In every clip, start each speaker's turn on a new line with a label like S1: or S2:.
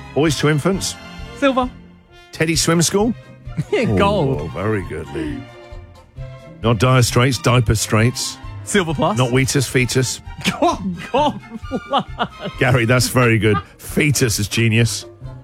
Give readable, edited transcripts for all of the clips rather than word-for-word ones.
S1: Boys to infants?
S2: Silver.
S1: Teddy Swim School?
S2: Gold.
S1: Oh, very good, Lee. Not Dire Straits, Diaper Straits.
S2: Silver plus.
S1: Not Wheatus, Fetus.
S2: Gold.
S1: Gary, that's very good. Fetus is genius.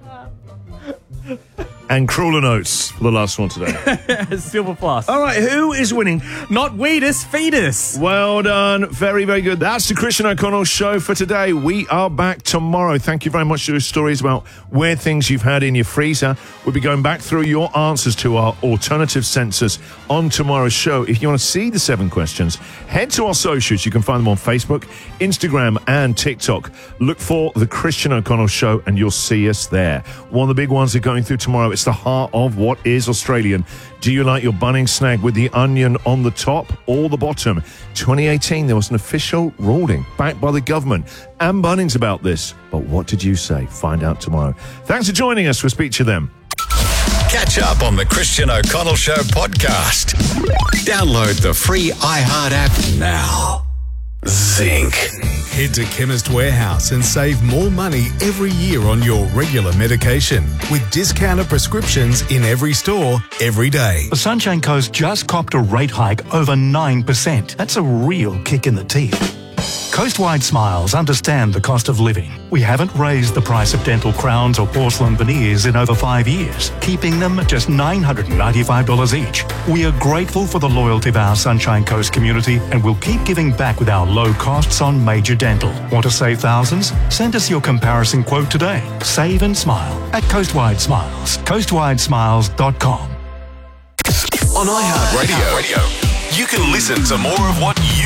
S1: And Cruller Notes for the last one today.
S2: Silver plus.
S1: All right, who is winning?
S2: Not Wheatus, fetus.
S1: Well done. Very, very good. That's the Christian O'Connell Show for today. We are back tomorrow. Thank you very much for your stories about weird things you've had in your freezer. We'll be going back through your answers to our alternative sensors on tomorrow's show. If you want to see the 7 questions, head to our socials. You can find them on Facebook, Instagram, and TikTok. Look for the Christian O'Connell Show, and you'll see us there. One of the big ones are going through tomorrow. It's the heart of what is Australian. Do you like your Bunnings snag with the onion on the top or the bottom? 2018, there was an official ruling backed by the government and Bunnings about this. But what did you say? Find out tomorrow. Thanks for joining us. We'll speak to you then.
S3: Catch up on the Christian O'Connell Show podcast. Download the free iHeart app now. Zinc.
S4: Head to Chemist Warehouse and save more money every year on your regular medication with discounted prescriptions in every store, every day.
S5: The Sunshine Coast just copped a rate hike over 9%. That's a real kick in the teeth. Coastwide Smiles understand the cost of living. We haven't raised the price of dental crowns or porcelain veneers in over 5 years, keeping them at just $995 each. We are grateful for the loyalty of our Sunshine Coast community and will keep giving back with our low costs on major dental. Want to save thousands? Send us your comparison quote today. Save and smile at Coastwide Smiles. CoastwideSmiles.com.
S3: On iHeart Radio, you can listen to more of what you